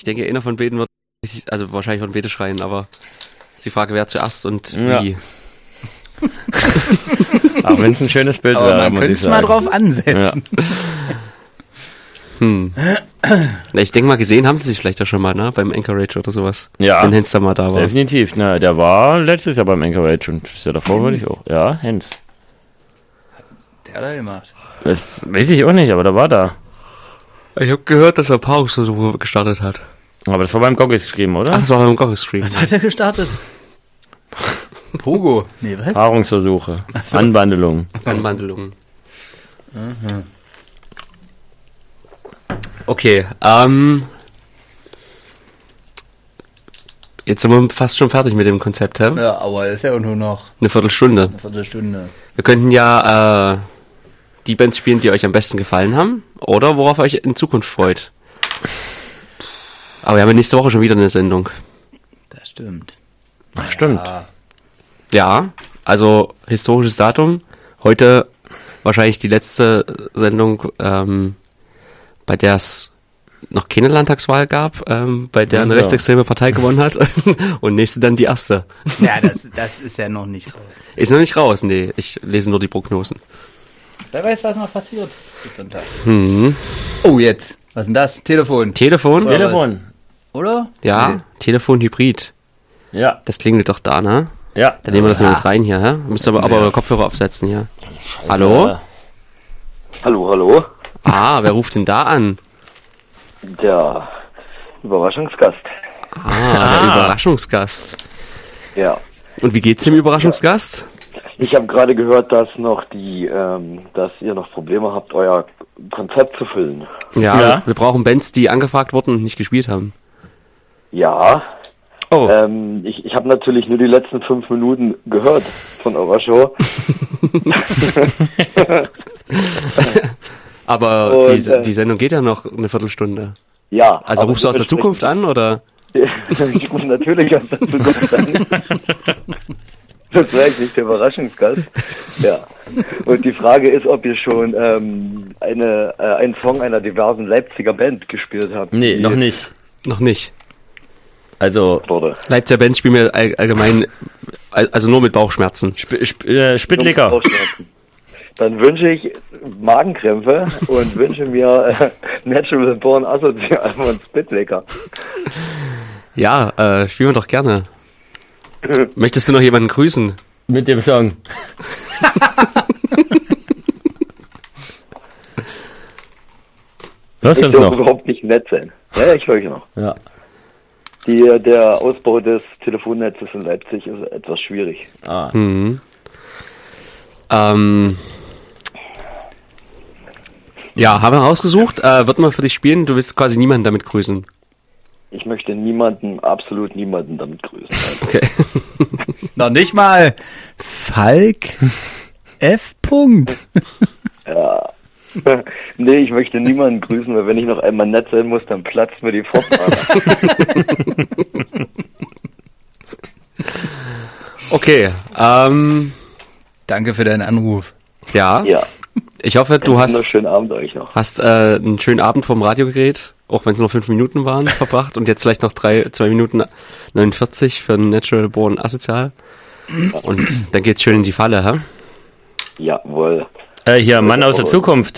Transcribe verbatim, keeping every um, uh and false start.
Ich denke, einer von beiden wird richtig, also wahrscheinlich von beide schreien, aber ist die Frage, wer zuerst und Ja. wie. Auch wenn es ein schönes Bild Aber wäre, man muss könnte ich es mal sagen. drauf ansetzen. Ja. Hm. Na, ich denke mal, gesehen haben sie sich vielleicht ja schon mal, ne? Beim Anchorage oder sowas. Ja. Wenn Hens da mal da war. Definitiv. Na, der war letztes Jahr beim Anchorage und das Jahr davor würde ich auch. Ja, Hens. Der hat er gemacht. Das weiß ich auch nicht, aber der war da. Ich habe gehört, dass er Pause so gestartet hat. Aber das war beim Goggis geschrieben, oder? Ach, das war beim Goggis-Stream. Was hat er gestartet? Pogo. Nee, was? Paarungsversuche, so. Anbandelung. Anwandlungen. Okay, ähm. Jetzt sind wir fast schon fertig mit dem Konzept, hä? Ja, aber das ist ja auch nur noch Eine Viertelstunde. eine Viertelstunde. Wir könnten ja äh, die Bands spielen, die euch am besten gefallen haben oder worauf ihr euch in Zukunft freut. Aber wir haben ja nächste Woche schon wieder eine Sendung. Das stimmt. Ach, stimmt. Ja, Ja, also historisches Datum. Heute wahrscheinlich die letzte Sendung, ähm, bei der es noch keine Landtagswahl gab, ähm, bei der eine Ja. rechtsextreme Partei gewonnen hat. Und nächste dann die erste. ja das, das ist ja noch nicht raus. Ist noch nicht raus, nee. Ich lese nur die Prognosen. Wer weiß, was noch passiert bis Sonntag. Hm. Oh, jetzt. Was ist denn das? Telefon. Telefon? Ja. Telefon. Oder? Ja, Nee. Telefon Hybrid. Ja, Das klingelt doch da, ne? ja. Dann nehmen wir das mal Ja. mit rein hier, hä? Müsst aber, aber wir- eure Kopfhörer aufsetzen hier. Hallo? Äh, Hallo, hallo. Ah, wer ruft denn da an? Der Überraschungsgast. Ah, der Überraschungsgast. Ja. Und wie geht's dem Überraschungsgast? Ich habe gerade gehört, dass noch die, ähm, dass ihr noch Probleme habt, euer Konzept zu füllen. Ja, Ja. wir brauchen Bands, die angefragt wurden und nicht gespielt haben. Ja. Oh, Ähm, ich ich habe natürlich nur die letzten fünf Minuten gehört von eurer Show. Aber Und, die, äh, die Sendung geht ja noch eine Viertelstunde. Ja. Also aber rufst du aus der Zukunft an, oder? Ich rufe natürlich aus der Zukunft an. Das wäre eigentlich der Überraschungsgast. Ja. Und die Frage ist, ob ihr schon ähm, eine, äh, einen Song einer diversen Leipziger Band gespielt habt. nee, die noch nicht. Noch nicht. Also, Wurde. Leipziger Bands spielen wir all, allgemein, all- also nur mit Bauchschmerzen. Sp Sp äh, Spittlicker. Bauchschmerzen. Dann wünsche ich Magenkrämpfe und wünsche mir äh, Natural Born Asozial von Spitlicker. Ja, äh, spielen wir doch gerne. Möchtest du noch jemanden grüßen? Mit dem Song. Hörst Ich du uns darf noch? überhaupt nicht nett sein. Ja, ja, ich höre euch noch. Ja. Die, der Ausbau des Telefonnetzes in Leipzig ist etwas schwierig. Ah. Mhm. Ähm, ja, haben wir ausgesucht. Äh, wird man für dich spielen? Du willst quasi niemanden damit grüßen. Ich möchte niemanden, absolut niemanden damit grüßen. Okay. Noch nicht mal Falk F. Punkt. Ja. Nee, ich möchte niemanden grüßen, weil wenn ich noch einmal nett sein muss, dann platzt mir die Fortfahrt. Okay. Ähm, Danke für deinen Anruf. ja. Ja. Ich hoffe, du Einen hast, wunderschönen Abend euch noch. hast äh, einen schönen Abend vom Radiogerät, auch wenn es nur fünf Minuten waren, verbracht und jetzt vielleicht noch drei, zwei Minuten neunundvierzig für Natural Born Asozial. Und dann geht's schön in die Falle, hä? Jawohl. Äh, hier, Mann aus der Zukunft.